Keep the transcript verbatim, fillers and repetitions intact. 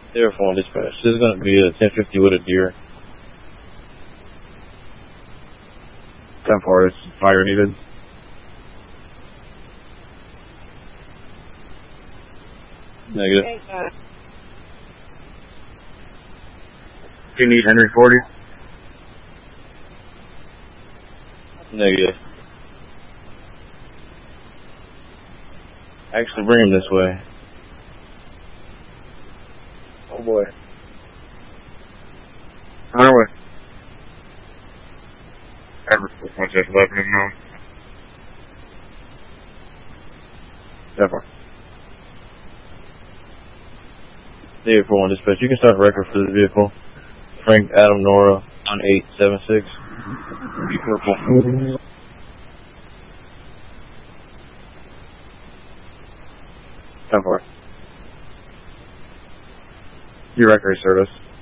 Zero four one dispatch. This is going to be a ten fifty with a deer. ten four, it's fire needed. Negative. Do you need Henry forty? Negative. Actually, bring him this way. Oh boy. On our way. Ever since much as eleven and known. Definitely. Zero four one dispatch. You can start a record for the vehicle. Frank Adam Nora on eight seven six. Purple. ten four. Your record service.